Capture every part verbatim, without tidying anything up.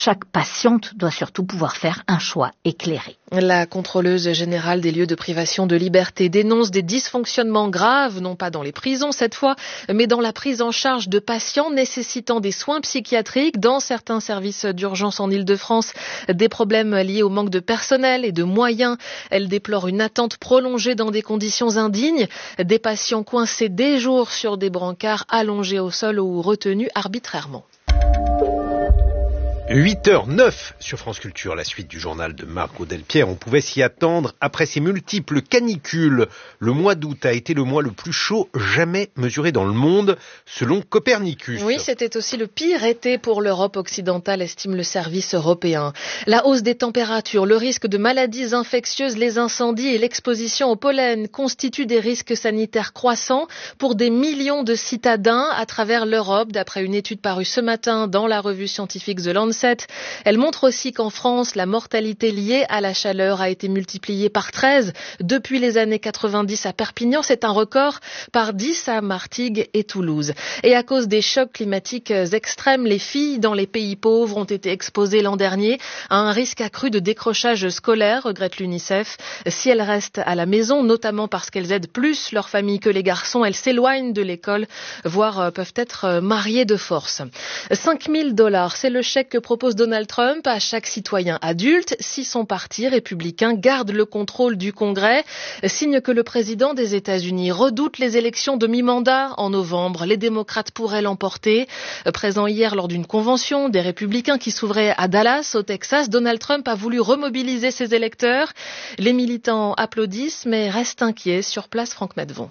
Chaque patiente doit surtout pouvoir faire un choix éclairé. La contrôleuse générale des lieux de privation de liberté dénonce des dysfonctionnements graves, non pas dans les prisons cette fois, mais dans la prise en charge de patients nécessitant des soins psychiatriques dans certains services d'urgence en Île-de-France. Des problèmes liés au manque de personnel et de moyens. Elle déplore une attente prolongée dans des conditions indignes. Des patients coincés des jours sur des brancards allongés au sol ou retenus arbitrairement. huit heures neuf sur France Culture, la suite du journal de Margot Delpierre. On pouvait s'y attendre après ces multiples canicules. Le mois d'août a été le mois le plus chaud jamais mesuré dans le monde, selon Copernicus. Oui, c'était aussi le pire été pour l'Europe occidentale, estime le service européen. La hausse des températures, le risque de maladies infectieuses, les incendies et l'exposition au pollen constituent des risques sanitaires croissants pour des millions de citadins à travers l'Europe, d'après une étude parue ce matin dans la revue scientifique The Lancet. Elle montre aussi qu'en France, la mortalité liée à la chaleur a été multipliée par treize depuis les années quatre-vingt-dix à Perpignan. C'est un record, par dix à Martigues et Toulouse. Et à cause des chocs climatiques extrêmes, les filles dans les pays pauvres ont été exposées l'an dernier à un risque accru de décrochage scolaire, regrette l'UNICEF. Si elles restent à la maison, notamment parce qu'elles aident plus leur famille que les garçons, elles s'éloignent de l'école, voire peuvent être mariées de force. cinq mille dollars, c'est le chèque que propose Donald Trump à chaque citoyen adulte si son parti républicain garde le contrôle du Congrès. Signe que le président des États-Unis redoute les élections de mi-mandat en novembre. Les démocrates pourraient l'emporter. Présent hier lors d'une convention des républicains qui s'ouvrait à Dallas, au Texas, Donald Trump a voulu remobiliser ses électeurs. Les militants applaudissent mais restent inquiets. Sur place, Franck Medvon.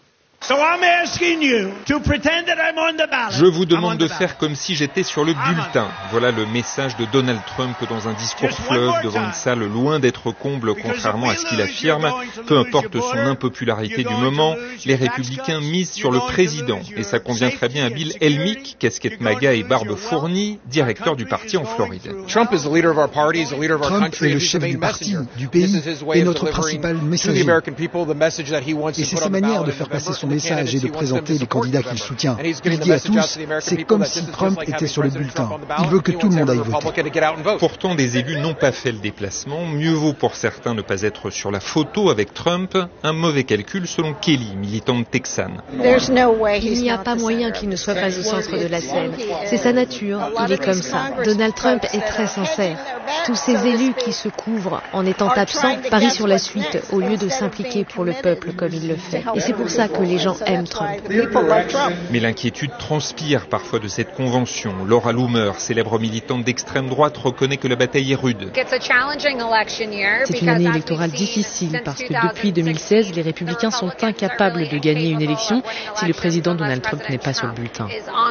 Je vous demande de faire comme si j'étais sur le bulletin. Voilà le message de Donald Trump dans un discours fleuve devant une salle loin d'être comble, contrairement à ce qu'il affirme. Peu importe son impopularité du moment, les républicains misent sur le président. Et ça convient très bien à Bill Helmick, casquette MAGA et barbe fournie, directeur du parti en Floride. Trump est le chef du parti, du pays, et notre principal messager. Et c'est sa manière de faire passer son message et de présenter les candidats qu'il soutient. Il dit à tous, c'est comme si Trump était sur le bulletin. Il veut que tout le monde aille voter. Pourtant, des élus n'ont pas fait le déplacement. Mieux vaut pour certains ne pas être sur la photo avec Trump. Un mauvais calcul selon Kelly, militante texane. Il n'y a pas moyen qu'il ne soit pas au centre de la scène. C'est sa nature, il est comme ça. Donald Trump est très sincère. Tous ces élus qui se couvrent en étant absents parient sur la suite au lieu de s'impliquer pour le peuple comme il le fait. Et c'est pour ça que les gens aiment Trump. Mais l'inquiétude transpire parfois de cette convention. Laura Loomer, célèbre militante d'extrême droite, reconnaît que la bataille est rude. C'est une année électorale difficile parce que depuis deux mille seize, les républicains sont incapables de gagner une élection si le président Donald Trump n'est pas sur le bulletin.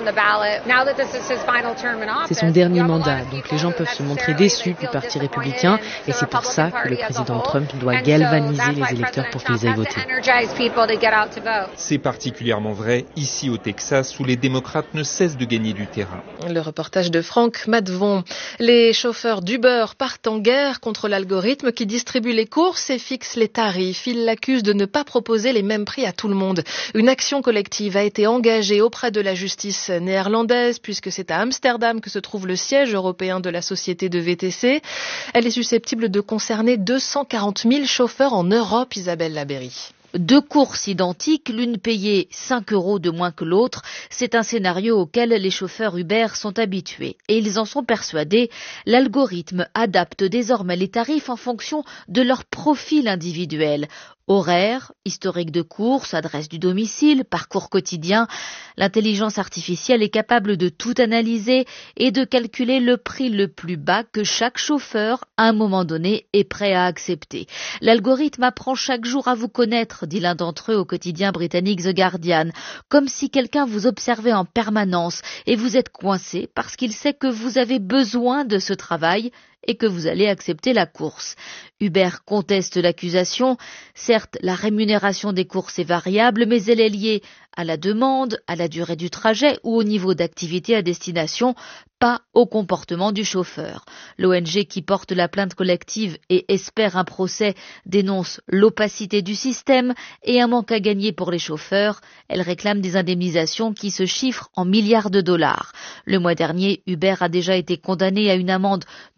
C'est son dernier mandat, donc les gens peuvent se montrer déçus du parti républicain et c'est pour ça que le président Trump doit galvaniser les électeurs pour qu'ils aillent voter. C'est particulièrement vrai ici au Texas où les démocrates ne cessent de gagner du terrain. Le reportage de Franck Madvon. Les chauffeurs d'Uber partent en guerre contre l'algorithme qui distribue les courses et fixe les tarifs. Ils l'accusent de ne pas proposer les mêmes prix à tout le monde. Une action collective a été engagée auprès de la justice néerlandaise puisque c'est à Amsterdam que se trouve le siège européen de la société de V T C. Elle est susceptible de concerner deux cent quarante mille chauffeurs en Europe, Isabelle Labéry. Deux courses identiques, l'une payée cinq euros de moins que l'autre, c'est un scénario auquel les chauffeurs Uber sont habitués. Et ils en sont persuadés, l'algorithme adapte désormais les tarifs en fonction de leur profil individuel. Horaire, historique de course, adresse du domicile, parcours quotidien, l'intelligence artificielle est capable de tout analyser et de calculer le prix le plus bas que chaque chauffeur, à un moment donné, est prêt à accepter. L'algorithme apprend chaque jour à vous connaître, dit l'un d'entre eux au quotidien britannique The Guardian, comme si quelqu'un vous observait en permanence et vous êtes coincé parce qu'il sait que vous avez besoin de ce travail et que vous allez accepter la course. Uber conteste l'accusation. Certes, la rémunération des courses est variable, mais elle est liée à la demande, à la durée du trajet ou au niveau d'activité à destination, pas au comportement du chauffeur. L'O N G qui porte la plainte collective et espère un procès dénonce l'opacité du système et un manque à gagner pour les chauffeurs. Elle réclame des indemnisations qui se chiffrent en milliards de dollars. Le mois dernier, Uber a déjà été condamné à une amende